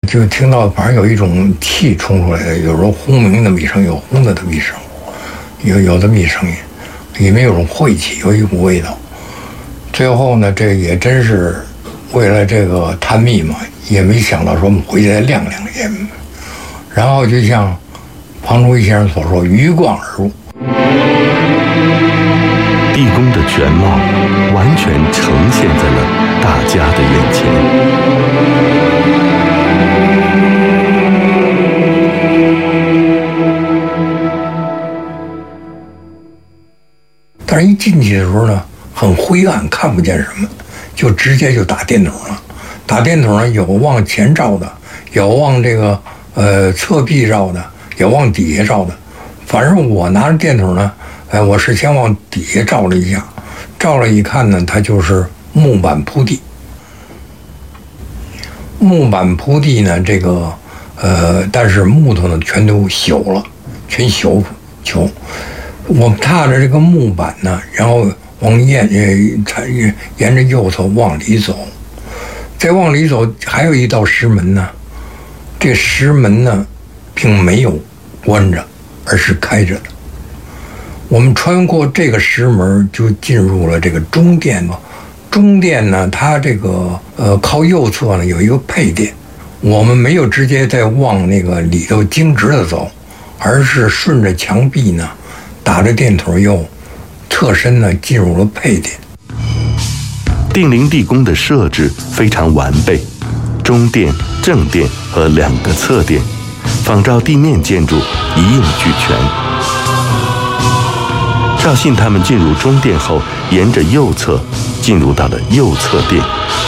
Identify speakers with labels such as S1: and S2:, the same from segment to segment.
S1: 就听到反正有一种气冲出来的，有时候轰鸣那么一声，有轰的这么一声，有这么一声音，里面有种晦气，有一股味道。最后呢，这也真是为了这个探秘嘛，也没想到说我们回去再晾晾也。然后就像庞初一先生所说，鱼贯而入。
S2: 地宫的全貌完全呈现在了大家的眼前。
S1: 但是一进去的时候呢，很灰暗，看不见什么，就直接就打电筒了。打电筒呢，有往前照的，有往这个侧壁照的，有往底下照的。反正我拿着电筒呢，我是先往底下照了一下，照了一看呢，它就是木板铺地。木板铺地呢，这个但是木头呢全都朽了，全朽。我们踏着这个木板呢，然后沿着右侧往里走，再往里走还有一道石门呢。这石门呢，并没有关着，而是开着的。我们穿过这个石门，就进入了这个中殿了。中殿呢，它这个靠右侧呢有一个配殿，我们没有直接再往那个里头径直的走，而是顺着墙壁呢，打着电筒又侧身呢进入了配殿。
S2: 定陵地宫的设置非常完备，中殿、正殿和2个侧殿，仿照地面建筑一应俱全。赵信他们进入中殿后，沿着右侧进入到了右侧殿。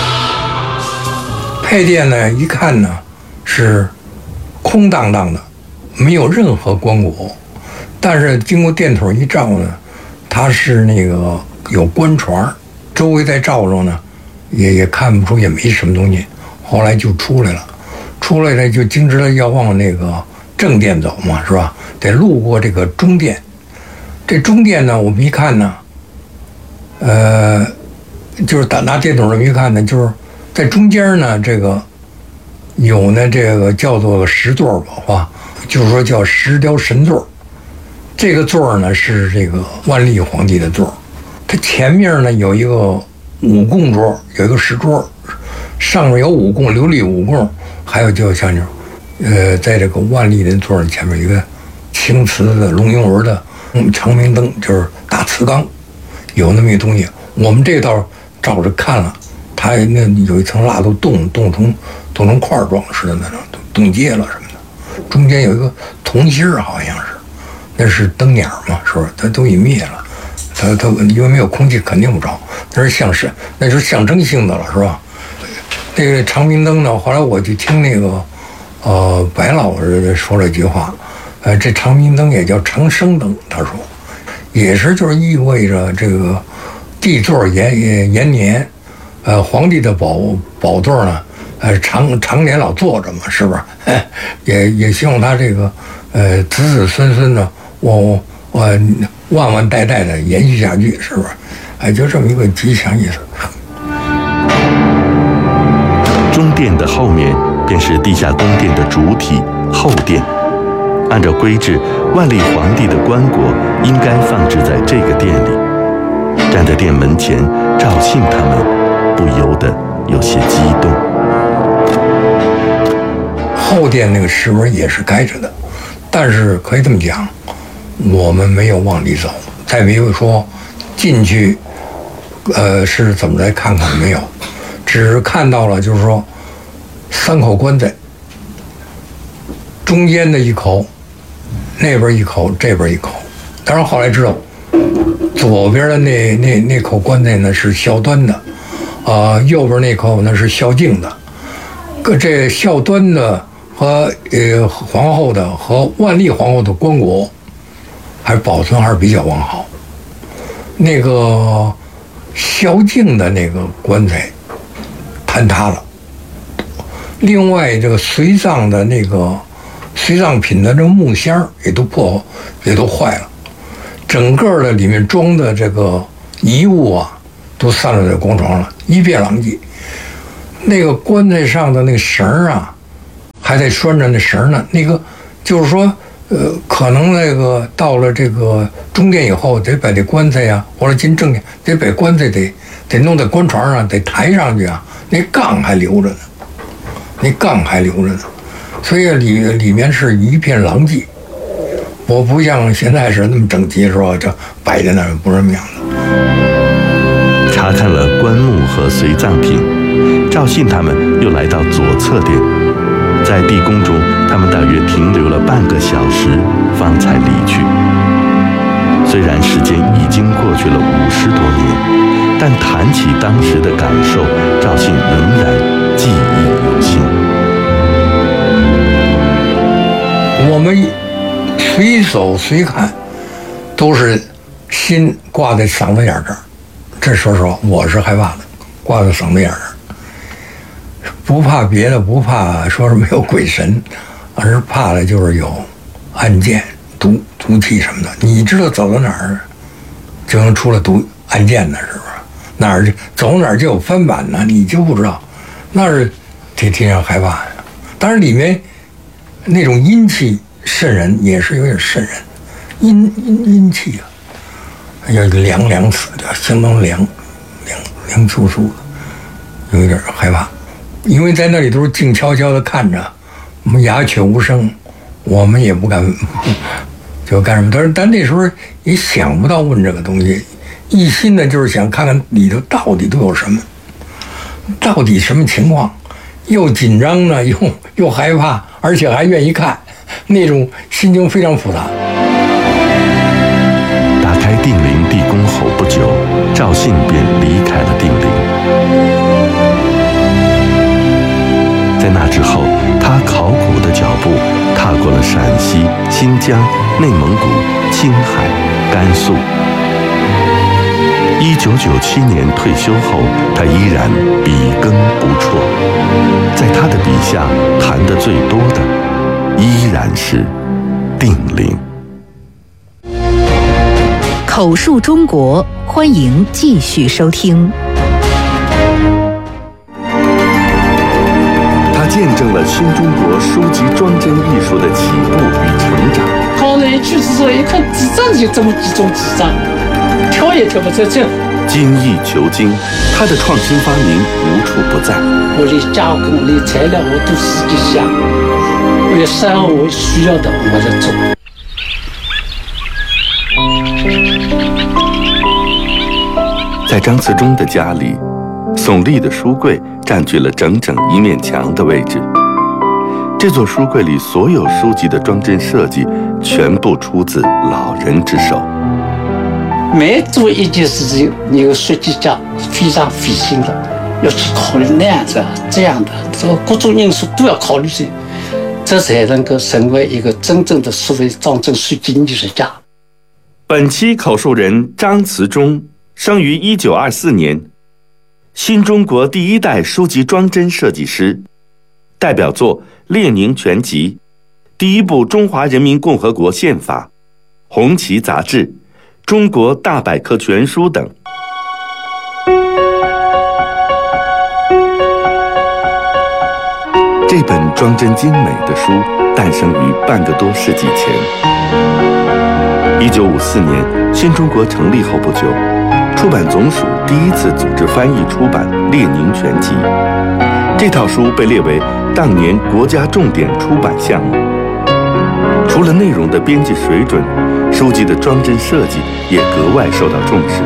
S1: 配殿呢，一看呢是空荡荡的，没有任何棺椁，但是经过电筒一照呢，它是那个有棺床，周围再照着呢，也看不出，也没什么东西。后来就出来了，就径直的要往那个正殿走嘛，是吧？得路过这个中殿。这中殿呢，我们一看呢，就是拿电筒这么一看呢，就是在中间呢，这个有呢这个叫做石座吧，就是说叫石雕神座。这个座呢是这个万历皇帝的座，它前面呢有一个五供桌，有一个石桌，上面有五供琉璃五供，还有就像在这个万历的座前面有一个青瓷的龙云纹的长明灯，就是大瓷缸，有那么一东西。我们这道照着看了，它那有一层蜡都冻成块状似的那种，冻结了什么的。中间有一个铜芯儿，好像是，那是灯鸟嘛，是不是？它都已灭了，它因为没有空气肯定不着，那是那是象征性的了，是吧？那个长明灯呢，后来我就听那个白老师说了一句话，这长明灯也叫长生灯，他说也是就是意味着这个帝座延年，皇帝的宝座呢，常年老坐着嘛，是不是？也希望他这个子子孙孙呢，我万万代代的延续下去，是不是？就这么一个吉祥意思。
S2: 中殿的后面便是地下宫殿的主体后殿。按照规制，万历皇帝的棺椁应该放置在这个殿里。站在殿门前，赵信他们不由得有些激动。
S1: 后殿那个石门也是开着的，但是可以这么讲，我们没有往里走，再没有说进去，是怎么来看看没有，只是看到了就是说3口棺材，中间的一口，那边一口，这边一口。当然后来知道，左边的那口棺材呢是孝端的，右边那口呢是孝敬的。这孝端的和皇后的和万历皇后的棺椁，还保存还是比较完好。那个孝敬的那个棺材坍塌了。另外，这个随葬的那个随葬品的这个木箱也都坏了，整个的里面装的这个遗物啊，都散落在光床了，一片狼藉。那个棺材上的那个绳啊， 还得拴着那绳呢。那个就是说，可能那个到了这个中殿以后，得把这棺材呀，或者进正殿，得把棺材得弄在棺床上，得抬上去啊。那杠还留着呢，所以里面是一片狼藉。我不像现在是那么整齐，是吧？这摆在那儿不是那么样的。
S2: 查看了棺木和随葬品，赵信他们又来到左侧殿，在地宫中，他们大约停留了半个小时，方才离去。虽然时间已经过去了50多年，但谈起当时的感受，赵信仍然记忆犹新。
S1: 我们随走随看，都是心挂在嗓子眼这儿。这说实话，我是害怕的，挂在嗓子眼这儿。不怕别的，不怕说是没有鬼神，而是怕的就是有暗箭、毒气什么的。你知道走到哪儿就能出来暗箭呢，是不是？哪儿走哪儿就有翻板呢，你就不知道，那是挺让害怕的。当然里面那种阴气渗人，也是有点渗人，阴气啊，要凉死的，相当凉飕飕的，有一点害怕。因为在那里都是静悄悄的看着，我们鸦雀无声，我们也不敢就干什么。但那时候也想不到问这个东西，一心的就是想看看里头到底都有什么，到底什么情况，又紧张呢，又害怕，而且还愿意看，那种心情非常复杂。
S2: 打开定陵地宫后不久，赵信便离开了定陵。在那之后，他考古的脚步踏过了陕西、新疆、内蒙古、青海、甘肃。1997年退休后，他依然笔耕不辍。在他的笔下，谈得最多的依然是定陵。
S3: 口述中国，欢迎继续收听。
S2: 见证了新中国书籍装帧艺术的起步与成长。
S4: 考了一去之后，一看纸张就这么几种纸张，挑也挑不出去。
S2: 精益求精，他的创新发明无处不在。
S4: 我连加工、连材料我都自己想，我有适合我需要的我就做。
S2: 在张自忠的家里，耸立的书柜占据了整整一面墙的位置。这座书柜里所有书籍的装帧设计，全部出自老人之手。
S4: 每做一件事情，那个设计家非常费心的，要去考虑那样子、这样的，这个各种因素都要考虑进，这才能够成为一个真正的所谓装帧设计艺术家。
S2: 本期口述人张自忠生于1924年。新中国第一代书籍装帧设计师，代表作《列宁全集》、第一部《中华人民共和国宪法》、《红旗杂志》、《中国大百科全书》等。这本装帧精美的书诞生于半个多世纪前。1954年，新中国成立后不久，出版总署第一次组织翻译出版《列宁全集》，这套书被列为当年国家重点出版项目。除了内容的编辑水准，书籍的装帧设计也格外受到重视。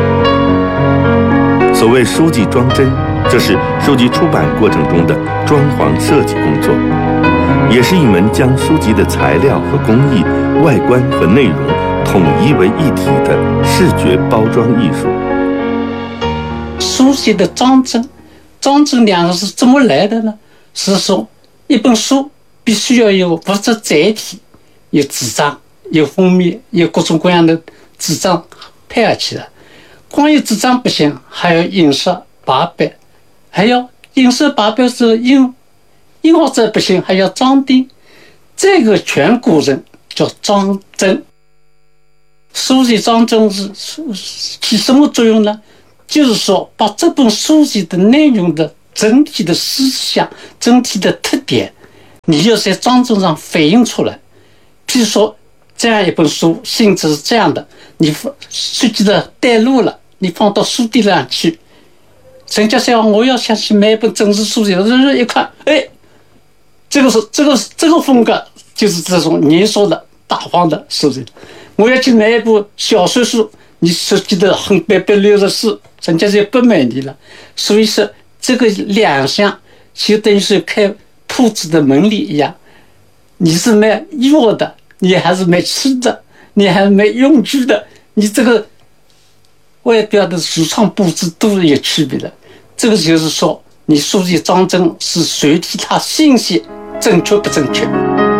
S2: 所谓书籍装帧，这是书籍出版过程中的装潢设计工作，也是一门将书籍的材料和工艺、外观和内容统一为一体的视觉包装艺术。
S4: 书籍的装帧两个是怎么来的呢？是说一本书必须要有物质载体，有纸张，有封面，有各种各样的纸张配合起来。光有纸张不行，还要印刷拔版，还要印刷拔版是印好纸不行，还要装订。这个全过程叫装帧。书籍装帧是起什么作用呢？就是说把这本书籍的内容的整体的思想、整体的特点你要在章程上反映出来。譬如说，这样一本书性质是这样的，你设计的带路了，你放到书店上去，人家说我要想去买一本正式书籍，人一看，哎，这个风格就是这种你说的大方的书籍。我要去买一部小说书，你设计的很白白溜的书，人家就不买你了。所以说，这个两项就等于是开铺子的门里一样，你是卖药的，你还是卖吃的，你还是卖用具的，你这个外表的橱窗布置都是有区别的。这个就是说，你书籍章程是随体它信息正确不正确。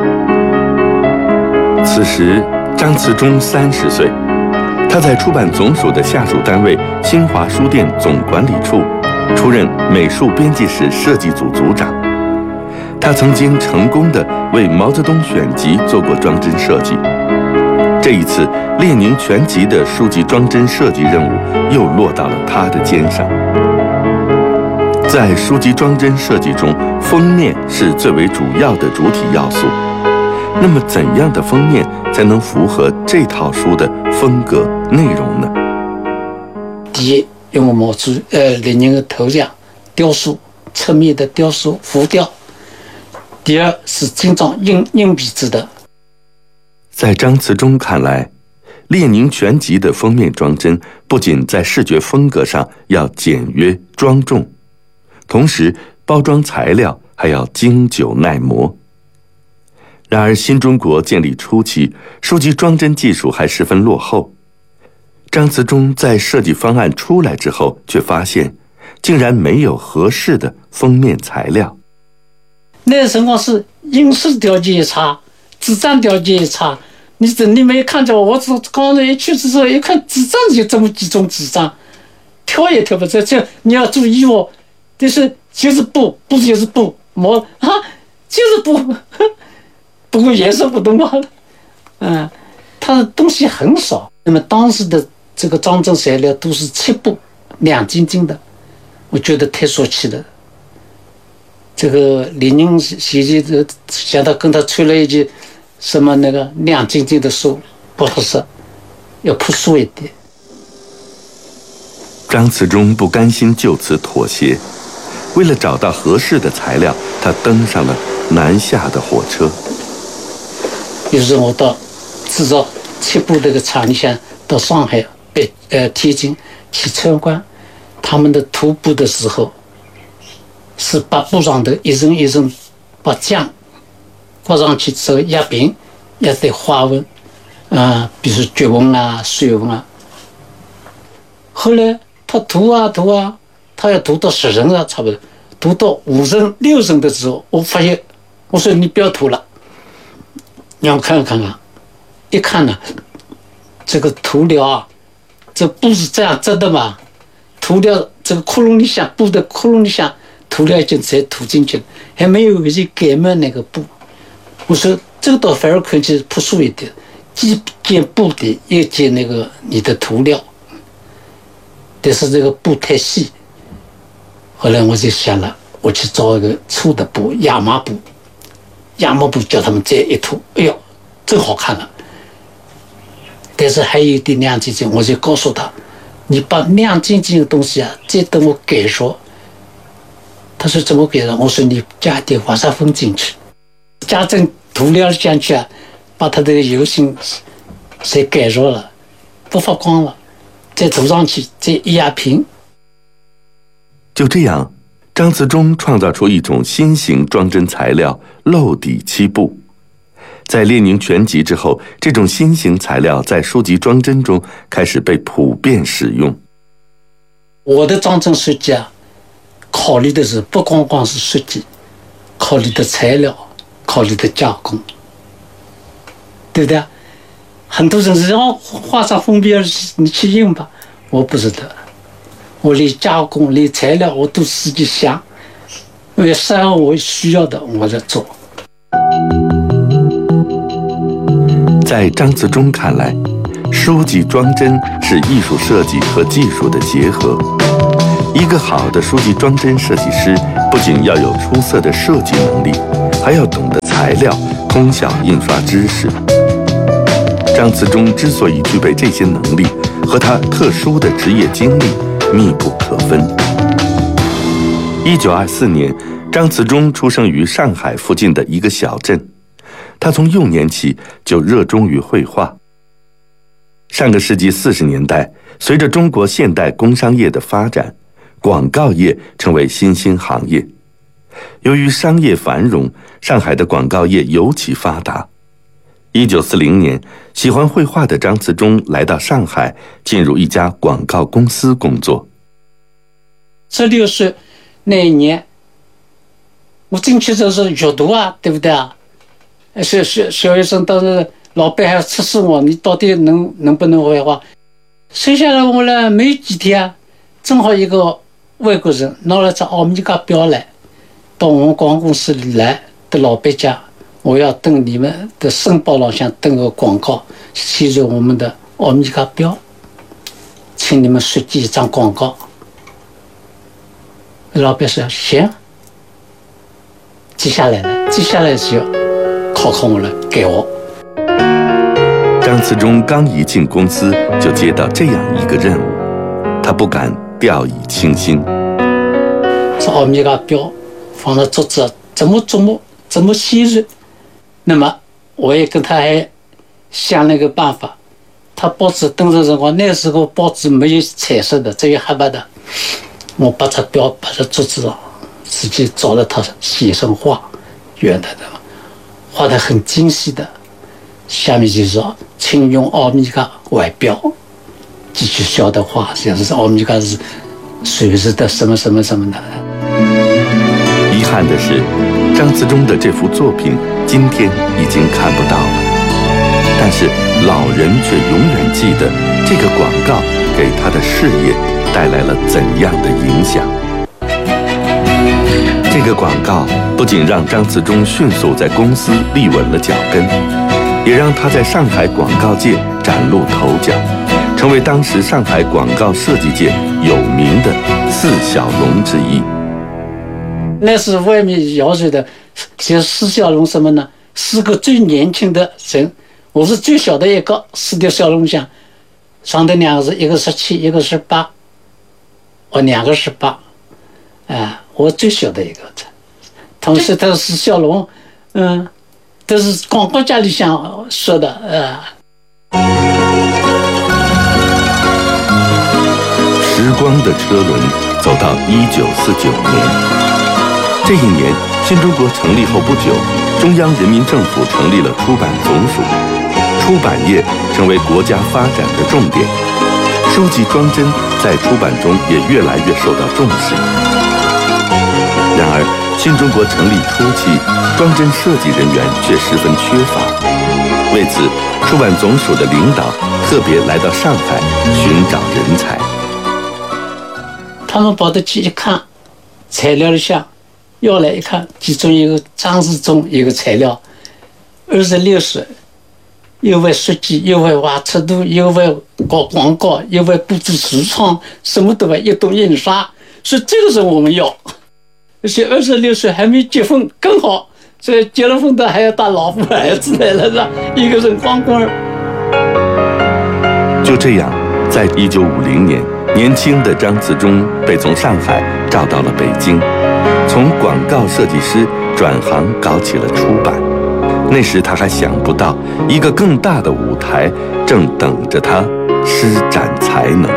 S2: 此时，张慈忠30岁，他在出版总署的下属单位新华书店总管理处出任美术编辑室设计组组长。他曾经成功地为毛泽东选集做过装帧设计。这一次，列宁全集的书籍装帧设计任务又落到了他的肩上。在书籍装帧设计中，封面是最为主要的主体要素。那么，怎样的封面才能符合这套书的风格内容呢？
S4: 第一，用列宁的头像雕塑，侧面的雕塑浮雕。第二是精装硬笔字的。
S2: 在张慈忠看来，列宁全集的封面装帧不仅在视觉风格上要简约庄重，同时包装材料还要经久耐磨。然而，新中国建立初期，书籍装帧技术还十分落后。张慈忠在设计方案出来之后，却发现竟然没有合适的封面材料。
S4: 那时候是印刷条件也差，纸张条件也差。你没看着我刚才一去之后，一看纸张就这么几种纸张，挑也挑不出。这你要注意哦，就是布就是布，磨啊就是布。不过颜色不同罢了，它的东西很少。那么当时的这个装帧材料都是漆布，亮晶晶的，我觉得太俗气了。这个李宁写的，想到跟他吹了一句什么那个亮晶晶的书不合适，要朴素一点。
S2: 张慈忠不甘心就此妥协，为了找到合适的材料，他登上了南下的火车。
S4: 有时候我到制造漆布这个厂里向，到上海、天津去参观，他们的涂布的时候，是把布上头一层一层把浆挂上去之后压平，压对花纹，比如说菊纹啊、水纹啊。后来他涂啊，他要涂到10层了，差不多涂到5层、6层的时候，我发现，我说你不要涂了。让我看看，一看呢，这个涂料啊，这布是这样织的嘛？涂料这个窟窿里向，布的窟窿里向，涂料已经再涂进去了，还没有去盖满那个布。我说这个倒反而看起来朴素一点，既见布底，又见那个你的涂料。但是这个布太细，后来我就想了，我去找一个粗的布，亚麻布。亚麻布叫他们再一涂，哎呦，真好看了。但是还有一点亮晶晶，我就告诉他，你把亮晶晶的东西啊，再等我改说。他说怎么改呢？我说你加一点瓦萨风进去，加进涂料进去啊，把它的油性再改弱了，不发光了，再涂上去，再一压平。
S2: 就这样，张慈忠创造出一种新型装帧材料——漏底漆布。在列宁全集之后，这种新型材料在书籍装帧中开始被普遍使用。
S4: 我的装帧设计啊，考虑的是不光光是设计，考虑的材料，考虑的加工，对不对？很多人是要画上封边，你去印吧，我不是的。我连加工、连材料我都自己想，因为适合我需要的，我在做。
S2: 在张自忠看来，书籍装帧是艺术设计和技术的结合。一个好的书籍装帧设计师，不仅要有出色的设计能力， 还要懂得材料，通晓印刷知识。张自忠之所以具备这些能力，和他特殊的职业经历密不可分。1924年，张自忠出生于上海附近的一个小镇。他从幼年起就热衷于绘画。上个世纪40年代，随着中国现代工商业的发展，广告业成为新兴行业。由于商业繁荣，上海的广告业尤其发达。1940年，喜欢绘画的张自忠来到上海，进入一家广告公司工作。
S4: 16岁那一年，我进去就是阅读啊，对不对啊？小学生当时老板还测试我，你到底能不能绘画？生下来我呢没几天啊，正好一个外国人拿了张奥米伽表来，到我们广告公司里来的老板讲，我要登你们的申报栏上登个广告，写着我们的奥米伽表，请你们设计一张广告。老板说行，记下来了，记下来就考我了，给我。
S2: 张自忠刚一进公司就接到这样一个任务，他不敢掉以轻心。
S4: 这奥米伽表放到桌子，怎么写入？那么我也跟他还想了一个办法。他报纸登的辰光，那时候报纸没有彩色的，只有黑白的。我把这表摆在桌子上，自己找了他写上画，圆的画得很精细的。下面就是说，请用奥米伽外表，继续小的画，像是奥米伽是水质的什么什么什么的。
S2: 遗憾的是，张自忠的这幅作品今天已经看不到了，但是老人却永远记得这个广告给他的事业带来了怎样的影响。这个广告不仅让张自忠迅速在公司立稳了脚跟，也让他在上海广告界崭露头角，成为当时上海广告设计界有名的四小龙之一。
S4: 那是外面摇水的，就是四小龙什么呢？4个最年轻的人，我是最小的一个，4条小龙箱，上头2个是，一个17，一个18，我2个18，我最小的一个。同时他是小龙，都是广告家里想说的，
S2: 时光的车轮走到1949年。这一年，新中国成立后不久，中央人民政府成立了出版总署，出版业成为国家发展的重点，书籍装帧在出版中也越来越受到重视。然而，新中国成立初期，装帧设计人员却十分缺乏，为此，出版总署的领导特别来到上海寻找人才。
S4: 他们跑到去一看，材料箱要来一看，其中一个张自忠一个材料，26岁，又会设计，又会画尺度，又会搞广告，又会布置橱窗，什么都会，又懂印刷，所以这个人我们要。而且26岁还没结婚，更好，所以结了婚的还要带老婆孩子来了，是吧？一个人光棍儿。
S2: 就这样，在1950年，年轻的张自忠被从上海召到了北京，从广告设计师转行搞起了出版。那时他还想不到，一个更大的舞台正等着他施展才能。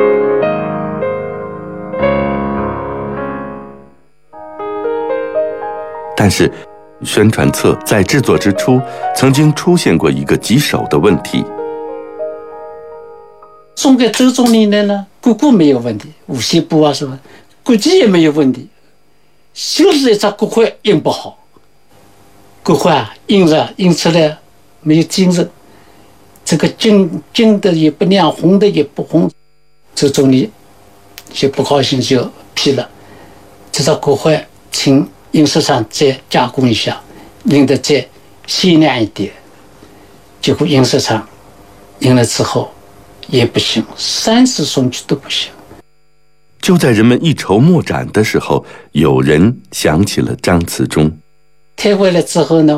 S2: 但是，宣传册在制作之初曾经出现过一个棘手的问题。
S4: 送给周总理的呢，国库没有问题，五线布啊什么，国际也没有问题，就是一张国徽印不好。国徽啊，印出来没有精神，这个金的也不亮，红的也不红。周总理就不高兴，就批了这张国徽，请印刷厂再加工一下，印的再鲜亮一点。结果印刷厂印了之后也不行，3次送去都不行。
S2: 就在人们一筹莫展的时候，有人想起了张自忠。
S4: 退回来之后呢，